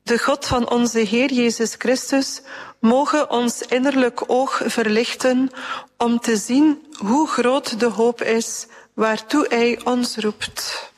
De God van onze Heer Jezus Christus moge ons innerlijk oog verlichten om te zien hoe groot de hoop is waartoe Hij ons roept.